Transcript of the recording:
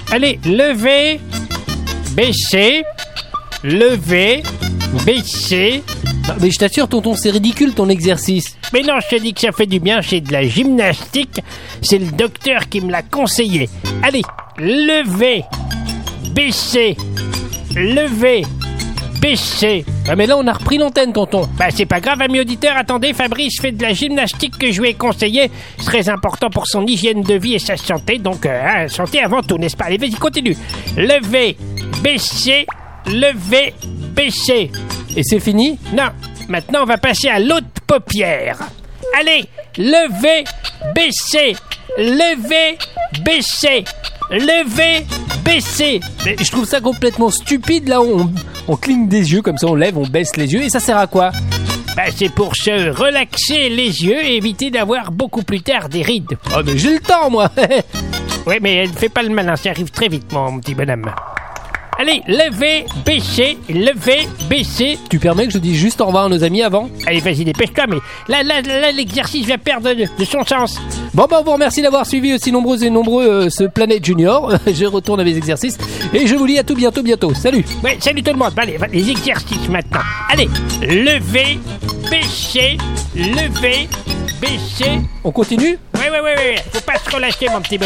Allez, lever, baisser, lever, baisser. Non, mais je t'assure, tonton, c'est ridicule ton exercice. Mais non, je te dis que ça fait du bien, c'est de la gymnastique. C'est le docteur qui me l'a conseillé. Allez, lever, baisser, lever, baisser. Ah, mais là, on a repris l'antenne, tonton. Bah, c'est pas grave, amis auditeurs. Attendez, Fabrice fait de la gymnastique que je lui ai conseillé. C'est très important pour son hygiène de vie et sa santé. Donc, santé avant tout, n'est-ce pas? Allez, vas-y, continue. Lever, baisser, lever, baisser. Et c'est fini? Non, maintenant on va passer à l'autre paupière. Allez, lever, baisser, lever, baisser, lever, baisser. Mais je trouve ça complètement stupide, là, on cligne des yeux, comme ça on lève, on baisse les yeux, et ça sert à quoi? Bah, c'est pour se relaxer les yeux et éviter d'avoir beaucoup plus tard des rides. Oh, mais j'ai le temps, moi. Oui, mais ne fais pas le malin, ça arrive très vite, mon petit bonhomme. Allez, lever, baisser, lever, baisser. Tu permets que je dise juste au revoir à nos amis avant? Allez, vas-y, dépêche-toi, mais là, l'exercice va perdre de son sens. Bon, on vous remercie d'avoir suivi aussi nombreux et nombreux ce Planète Junior. Je retourne à mes exercices et je vous dis à tout bientôt. Salut. Ouais, salut tout le monde. Allez, les exercices maintenant. Allez, lever, baisser, lever, baisser. On continue? Ouais. Faut pas se relâcher, mon petit bonhomme.